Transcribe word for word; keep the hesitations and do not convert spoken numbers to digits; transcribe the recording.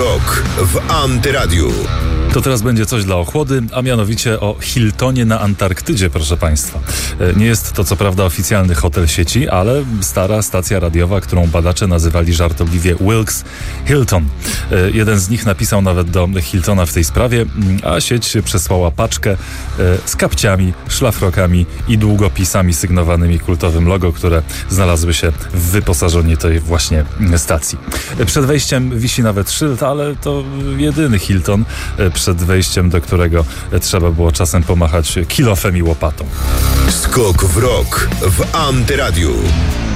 rok w Antyradiu. To teraz będzie coś dla ochłody, a mianowicie o Hiltonie na Antarktydzie, proszę Państwa. Nie jest to co prawda oficjalny hotel sieci, ale stara stacja radiowa, którą badacze nazywali żartobliwie Wilkes Hilton. Jeden z nich napisał nawet do Hiltona w tej sprawie, a sieć przesłała paczkę z kapciami, szlafrokami i długopisami sygnowanymi kultowym logo, które znalazły się w wyposażeniu tej właśnie stacji. Przed wejściem wisi nawet szyld, ale to jedyny Hilton, przed wejściem do którego trzeba było czasem pomachać kilofem i łopatą. Skok w rok w Antyradiu.